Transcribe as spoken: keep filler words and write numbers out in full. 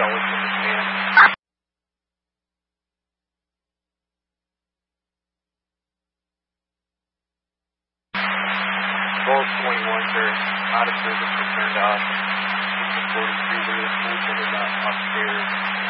always in the command. Golf twenty-one, sir. Out of service, turned off. forty-three, there is movement in the upstairs.